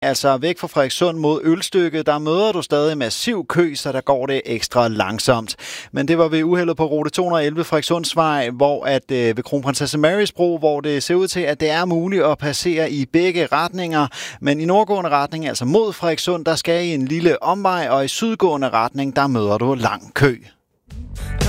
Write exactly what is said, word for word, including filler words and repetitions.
Altså væk fra Frederikssund mod Ølstykke, der møder du stadig massiv kø, så der går det ekstra langsomt. Men det var ved uheldet på rute to hundrede og elleve Frederikssundsvej, hvor at øh, ved Kronprinsesse Marys Bro, hvor det ser ud til, at det er muligt at passere i begge retninger. Men i nordgående retning, altså mod Frederikssund, der skal I en lille omvej, og i sydgående retning, der møder du lang kø.